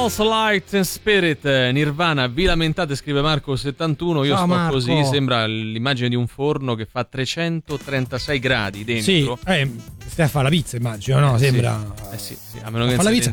Smells Like Teen Spirit, Nirvana. Vi lamentate, scrive Marco 71. Io sto Marco. così, sembra l'immagine di un forno che fa 336 gradi dentro. Sì, stai a fare la pizza, immagino, no? Sembra. Sì, a meno che fa la pizza.